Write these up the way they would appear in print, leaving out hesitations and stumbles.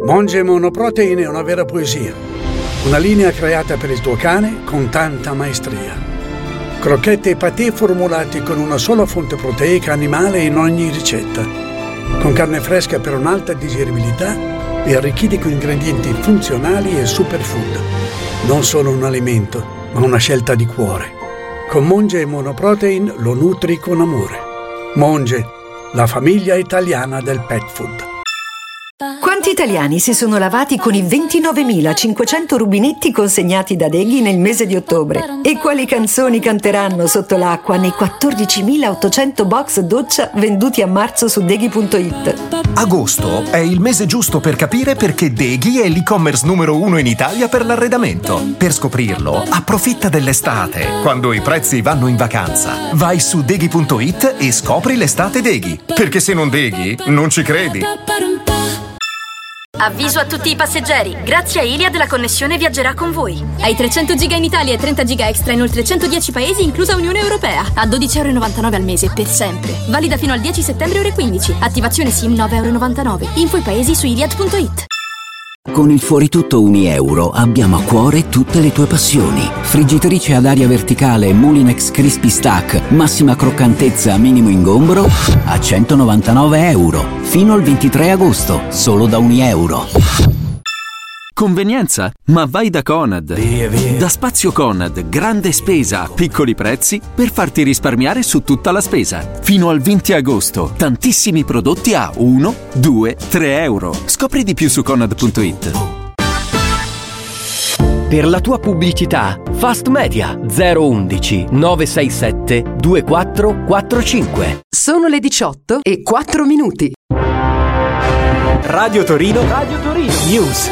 Monge Monoprotein è una vera poesia. Una linea creata per il tuo cane con tanta maestria. Crocchette e patè formulati con una sola fonte proteica animale in ogni ricetta. Con carne fresca per un'alta digeribilità e arricchiti con ingredienti funzionali e superfood. Non solo un alimento, ma una scelta di cuore. Con Monge Monoprotein lo nutri con amore. Monge, la famiglia italiana del pet food. Quanti italiani si sono lavati con i 29.500 rubinetti consegnati da Deghi nel mese di ottobre? E quali canzoni canteranno sotto l'acqua nei 14.800 box doccia venduti a marzo su Deghi.it? Agosto è il mese giusto per capire perché Deghi è l'e-commerce numero 1 in Italia per l'arredamento. Per scoprirlo, approfitta dell'estate, quando i prezzi vanno in vacanza. Vai su Deghi.it e scopri l'estate Deghi. Perché se non Deghi, non ci credi. Avviso a tutti i passeggeri, grazie a Iliad la connessione viaggerà con voi. Hai 300 giga in Italia e 30 giga extra in oltre 110 paesi, inclusa Unione Europea, a €12,99 al mese per sempre. Valida fino al 10 settembre ore 15. Attivazione SIM €9,99. Info i paesi su Iliad.it. Con il Fuori Tutto €1 abbiamo a cuore tutte le tue passioni. Friggitrice ad aria verticale Moulinex Crispy Stack, massima croccantezza, minimo ingombro, a €199. Fino al 23 agosto, solo da €1. Convenienza? Ma vai da Conad. Via. Da Spazio Conad, grande spesa, piccoli prezzi per farti risparmiare su tutta la spesa. Fino al 20 agosto, tantissimi prodotti a €1, €2, €3. Scopri di più su Conad.it. Per la tua pubblicità, Fast Media 011 967 2445. Sono le 18:04. Radio Torino News.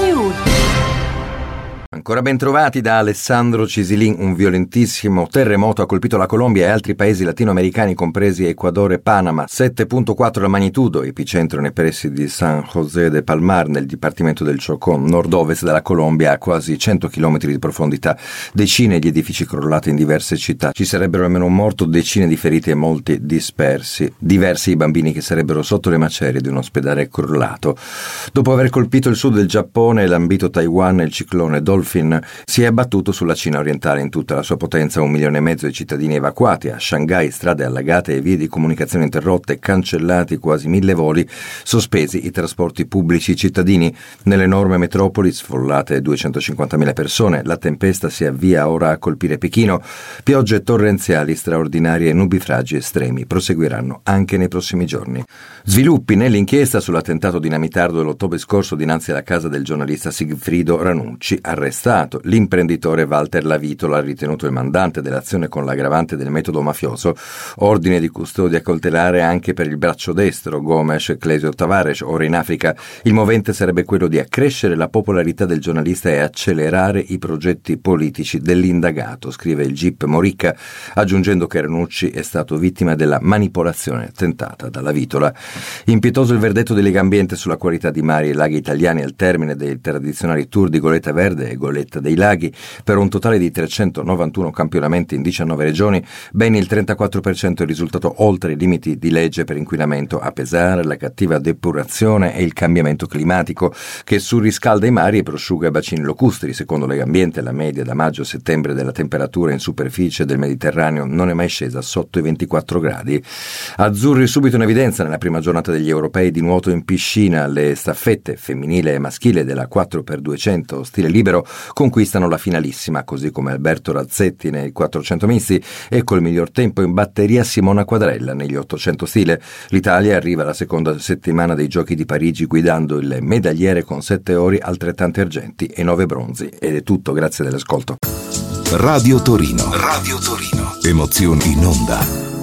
Ancora ben trovati da Alessandro Cisilin. Un violentissimo terremoto ha colpito la Colombia e altri paesi latinoamericani, compresi Ecuador e Panama. 7,4 la magnitudo, epicentro nei pressi di San José de Palmar, nel dipartimento del Chocó, nord-ovest della Colombia, a quasi 100 km di profondità. Decine di edifici crollati in diverse città. Ci sarebbero almeno un morto, decine di feriti e molti dispersi. Diversi i bambini che sarebbero sotto le macerie di un ospedale crollato. Dopo aver colpito il sud del Giappone e lambito Taiwan, il ciclone Dolphin si è abbattuto sulla Cina orientale in tutta la sua potenza. 1,5 milioni di cittadini evacuati. A Shanghai strade allagate e vie di comunicazione interrotte, cancellati quasi 1.000 voli, sospesi i trasporti pubblici cittadini. Nell'enorme metropoli, sfollate 250.000 persone, la tempesta si avvia ora a colpire Pechino. Piogge torrenziali straordinarie e nubifragi estremi proseguiranno anche nei prossimi giorni. Sviluppi nell'inchiesta sull'attentato dinamitardo dell'ottobre scorso dinanzi alla casa del giornalista Sigfrido Ranucci, arrestato l'imprenditore Walter Lavitola, ritenuto il mandante dell'azione con l'aggravante del metodo mafioso. Ordine di custodia cautelare anche per il braccio destro Gomes Clesio Tavares, ora in Africa. Il movente sarebbe quello di accrescere la popolarità del giornalista e accelerare i progetti politici dell'indagato, scrive il GIP Moricca, aggiungendo che Ranucci è stato vittima della manipolazione tentata da Lavitola. Impietoso il verdetto di Legambiente sulla qualità di mari e laghi italiani al termine dei tradizionali tour di Goletta Verde e Goletta dei Laghi. Per un totale di 391 campionamenti in 19 regioni, ben il 34% è risultato oltre i limiti di legge per inquinamento, a pesare la cattiva depurazione e il cambiamento climatico che surriscalda i mari e prosciuga i bacini lacustri. Secondo Legambiente, la media da maggio a settembre della temperatura in superficie del Mediterraneo non è mai scesa sotto i 24 gradi. Azzurri subito in evidenza nella prima giornata degli europei di nuoto in piscina. Le staffette femminile e maschile della 4x200 stile libero conquistano la finalissima, così come Alberto Razzetti nei 400 misti e col miglior tempo in batteria Simona Quadrella negli 800 stile. L'Italia arriva alla seconda settimana dei Giochi di Parigi guidando il medagliere con 7 ori, altrettanti argenti e 9 bronzi. Ed è tutto, grazie dell'ascolto. Radio Torino. Emozioni in onda.